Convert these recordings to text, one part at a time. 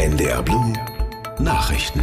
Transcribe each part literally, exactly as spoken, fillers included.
N D R Blue Nachrichten.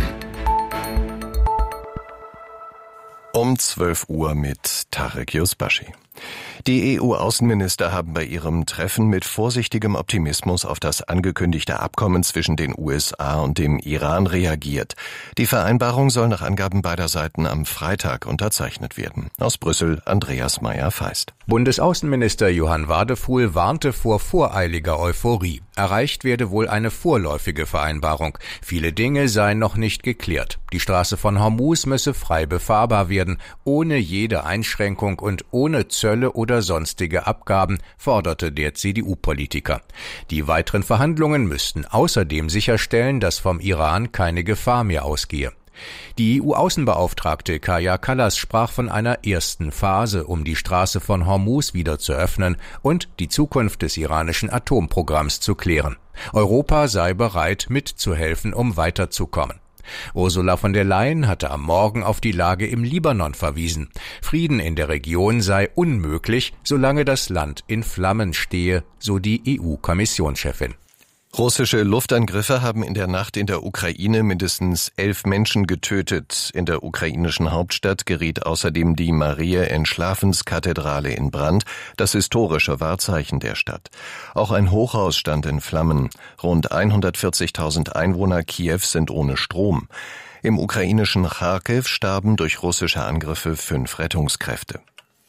Um zwölf Uhr mit Tarek Yusbashi. Die E U-Außenminister haben bei ihrem Treffen mit vorsichtigem Optimismus auf das angekündigte Abkommen zwischen den U S A und dem Iran reagiert. Die Vereinbarung soll nach Angaben beider Seiten am Freitag unterzeichnet werden. Aus Brüssel Andreas Meyer-Feist. Bundesaußenminister Johann Wadefuhl warnte vor voreiliger Euphorie. Erreicht werde wohl eine vorläufige Vereinbarung. Viele Dinge seien noch nicht geklärt. Die Straße von Hormuz müsse frei befahrbar werden, ohne jede Einschränkung und ohne Zölle oder sonstige Abgaben, forderte der C D U-Politiker. Die weiteren Verhandlungen müssten außerdem sicherstellen, dass vom Iran keine Gefahr mehr ausgehe. Die E U-Außenbeauftragte Kaja Kallas sprach von einer ersten Phase, um die Straße von Hormuz wieder zu öffnen und die Zukunft des iranischen Atomprogramms zu klären. Europa sei bereit, mitzuhelfen, um weiterzukommen. Ursula von der Leyen hatte am Morgen auf die Lage im Libanon verwiesen. Frieden in der Region sei unmöglich, solange das Land in Flammen stehe, so die E U-Kommissionschefin. Russische Luftangriffe haben in der Nacht in der Ukraine mindestens elf Menschen getötet. In der ukrainischen Hauptstadt geriet außerdem die Mariä-Entschlafens-Kathedrale in Brand, das historische Wahrzeichen der Stadt. Auch ein Hochhaus stand in Flammen. Rund hundertvierzigtausend Einwohner Kiews sind ohne Strom. Im ukrainischen Charkiw starben durch russische Angriffe fünf Rettungskräfte.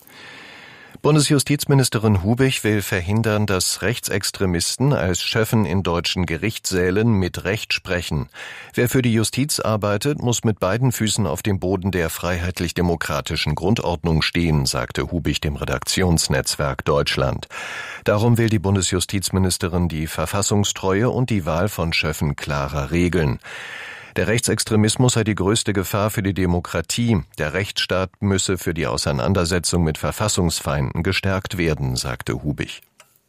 Bundesjustizministerin Hubich will verhindern, dass Rechtsextremisten als Schöffen in deutschen Gerichtssälen mit Recht sprechen. Wer für die Justiz arbeitet, muss mit beiden Füßen auf dem Boden der freiheitlich-demokratischen Grundordnung stehen, sagte Hubich dem Redaktionsnetzwerk Deutschland. Darum will die Bundesjustizministerin die Verfassungstreue und die Wahl von Schöffen klarer regeln. Der Rechtsextremismus sei die größte Gefahr für die Demokratie. Der Rechtsstaat müsse für die Auseinandersetzung mit Verfassungsfeinden gestärkt werden, sagte Hubich.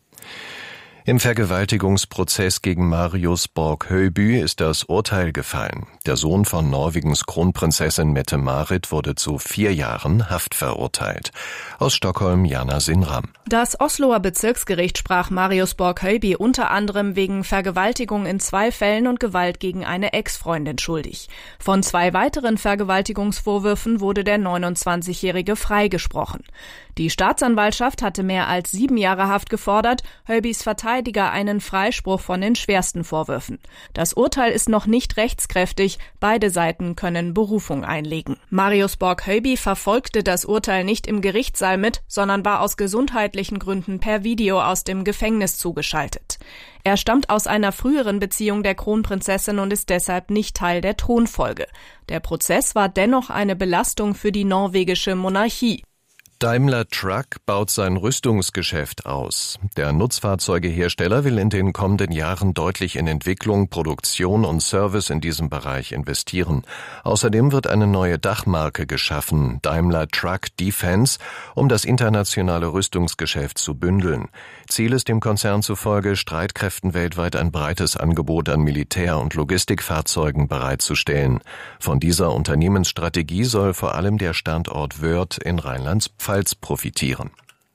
Im Vergewaltigungsprozess gegen Marius Borg-Høiby ist das Urteil gefallen. Der Sohn von Norwegens Kronprinzessin Mette-Marit wurde zu vier Jahren Haft verurteilt. Aus Stockholm Jana Sinram. Das Osloer Bezirksgericht sprach Marius Borg-Høiby unter anderem wegen Vergewaltigung in zwei Fällen und Gewalt gegen eine Ex-Freundin schuldig. Von zwei weiteren Vergewaltigungsvorwürfen wurde der neunundzwanzigjährige freigesprochen. Die Staatsanwaltschaft hatte mehr als sieben Jahre Haft gefordert, Høibys Verteidiger einen Freispruch von den schwersten Vorwürfen. Das Urteil ist noch nicht rechtskräftig, beide Seiten können Berufung einlegen. Marius Borg-Høiby verfolgte das Urteil nicht im Gerichtssaal mit, sondern war aus gesundheitlichen Gründen per Video aus dem Gefängnis zugeschaltet. Er stammt aus einer früheren Beziehung der Kronprinzessin und ist deshalb nicht Teil der Thronfolge. Der Prozess war dennoch eine Belastung für die norwegische Monarchie. Daimler Truck baut sein Rüstungsgeschäft aus. Der Nutzfahrzeugehersteller will in den kommenden Jahren deutlich in Entwicklung, Produktion und Service in diesem Bereich investieren. Außerdem wird eine neue Dachmarke geschaffen, Daimler Truck Defense, um das internationale Rüstungsgeschäft zu bündeln. Ziel ist dem Konzern zufolge, Streitkräften weltweit ein breites Angebot an Militär- und Logistikfahrzeugen bereitzustellen. Von dieser Unternehmensstrategie soll vor allem der Standort Wörth in Rheinland-Pfalz profitieren.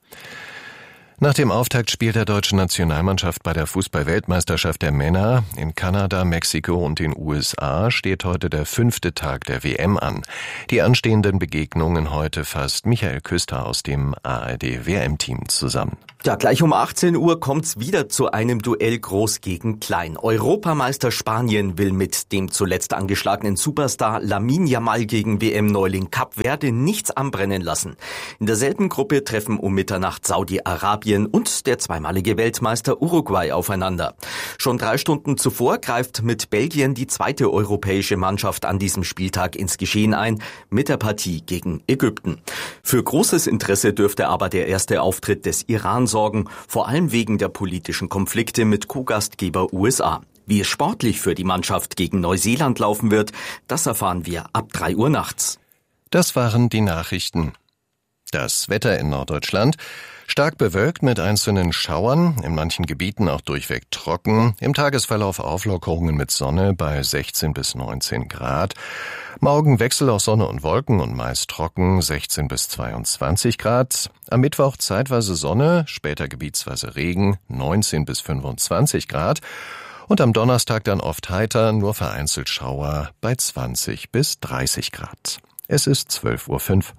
Nach dem Auftaktspiel der deutschen Nationalmannschaft bei der Fußball-Weltmeisterschaft der Männer in Kanada, Mexiko und den U S A steht heute der fünfte Tag der W M an. Die anstehenden Begegnungen heute fasst Michael Küster aus dem A R D-W M-Team zusammen. Ja, gleich um achtzehn Uhr kommt's wieder zu einem Duell Groß gegen Klein. Europameister Spanien will mit dem zuletzt angeschlagenen Superstar Lamine Yamal gegen W M-Neuling Kap Verde nichts anbrennen lassen. In derselben Gruppe treffen um Mitternacht Saudi-Arabien und der zweimalige Weltmeister Uruguay aufeinander. Schon drei Stunden zuvor greift mit Belgien die zweite europäische Mannschaft an diesem Spieltag ins Geschehen ein, mit der Partie gegen Ägypten. Für großes Interesse dürfte aber der erste Auftritt des Iran sorgen, vor allem wegen der politischen Konflikte mit Co-Gastgeber U S A. Wie es sportlich für die Mannschaft gegen Neuseeland laufen wird, das erfahren wir ab drei Uhr nachts. Das waren die Nachrichten. Das Wetter in Norddeutschland: stark bewölkt mit einzelnen Schauern, in manchen Gebieten auch durchweg trocken, im Tagesverlauf Auflockerungen mit Sonne bei sechzehn bis neunzehn Grad. Morgen Wechsel aus Sonne und Wolken und meist trocken, sechzehn bis zweiundzwanzig Grad. Am Mittwoch zeitweise Sonne, später gebietsweise Regen, neunzehn bis fünfundzwanzig Grad. Und am Donnerstag dann oft heiter, nur vereinzelt Schauer bei zwanzig bis dreißig Grad. Es ist zwölf Uhr fünf.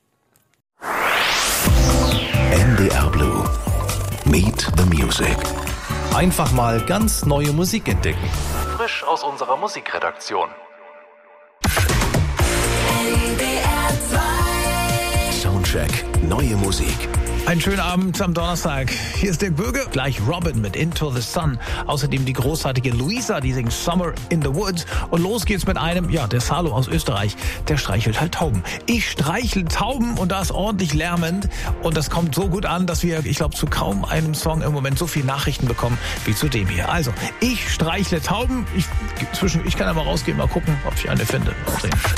N D R Blue. Meet the Music. Einfach mal ganz neue Musik entdecken. Frisch aus unserer Musikredaktion. Soundcheck. Neue Musik. Einen schönen Abend am Donnerstag. Hier ist Dirk Böge. Gleich Robin mit Into the Sun. Außerdem die großartige Luisa, die singt Summer in the Woods. Und los geht's mit einem, ja, der Salo aus Österreich. Der streichelt halt Tauben. Ich streichle Tauben und da ist ordentlich lärmend. Und das kommt so gut an, dass wir, ich glaube, zu kaum einem Song im Moment so viele Nachrichten bekommen wie zu dem hier. Also, ich streichle Tauben. Ich, zwischen, ich kann ja mal rausgehen, mal gucken, ob ich eine finde. Mal sehen.